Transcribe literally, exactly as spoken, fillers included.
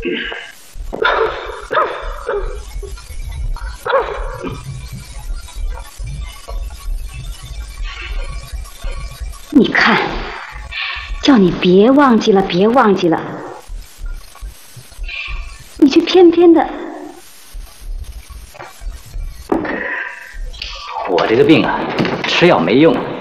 你看，叫你别忘记了，别忘记了，你却偏偏的。 我这个病啊，吃药没用。